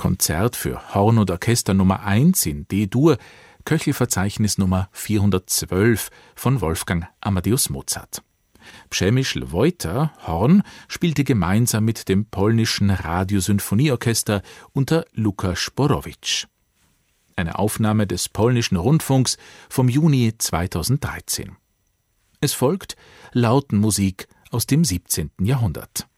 Konzert für Horn und Orchester Nummer 1 in D-Dur, Köchelverzeichnis Nummer 412 von Wolfgang Amadeus Mozart. Przemysl Wojta, Horn, spielte gemeinsam mit dem polnischen Radiosymphonieorchester unter Luka Sporowitsch. Eine Aufnahme des polnischen Rundfunks vom Juni 2013. Es folgt Lautenmusik aus dem 17. Jahrhundert.